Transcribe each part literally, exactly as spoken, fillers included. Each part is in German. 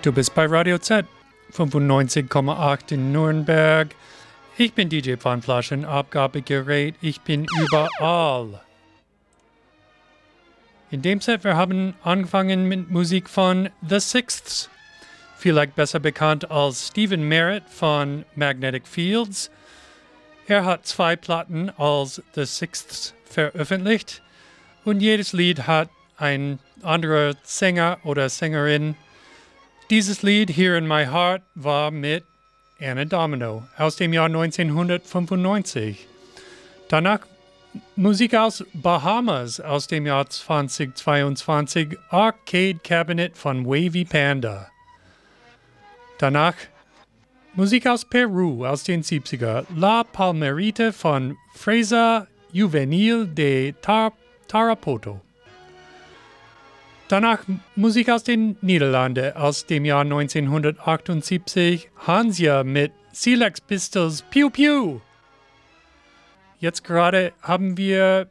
Du bist bei Radio Z, fünfundneunzig Komma acht in Nürnberg. Ich bin D J Pfannflaschen, Abgabegerät, ich bin überall. In dem Set, wir haben angefangen mit Musik von The Sixths, vielleicht besser bekannt als Stephen Merritt von Magnetic Fields. Er hat zwei Platten als The Sixths veröffentlicht und jedes Lied hat ein anderer Sänger oder Sängerin. Dieses Lied, Here in My Heart, war mit Anna Domino aus dem Jahr neunzehnhundertfünfundneunzig. Danach Musik aus Bahamas aus dem Jahr zweitausendzweiundzwanzig, Arcade Cabinet von Wavy Panda. Danach Musik aus Peru aus den siebziger, La Palmerita von Fresa Juvenil de Tar- Tarapoto. Danach Musik aus den Niederlanden aus dem Jahr neunzehnhundertachtundsiebzig, Hansia mit Silex Pistols Pew Pew. Jetzt gerade haben wir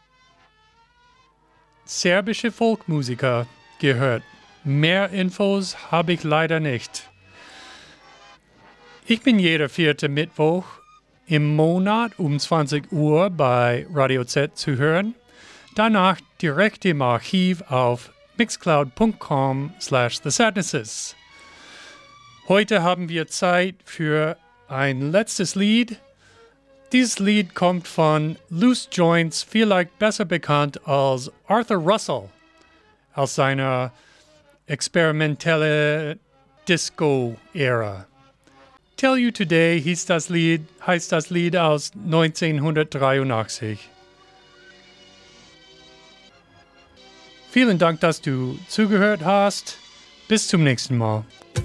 serbische Folkmusiker gehört. Mehr Infos habe ich leider nicht. Ich bin jeder vierte Mittwoch im Monat um zwanzig Uhr bei Radio Z zu hören. Danach direkt im Archiv auf mixcloud.com slash the sadnesses. Heute haben wir Zeit für ein letztes Lied. Dieses Lied kommt von Loose Joints, vielleicht besser bekannt als Arthur Russell, aus seiner experimentellen Disco-Ära. Tell You Today hieß das Lied, heißt das Lied aus neunzehnhundertdreiundachtzig. Vielen Dank, dass du zugehört hast. Bis zum nächsten Mal.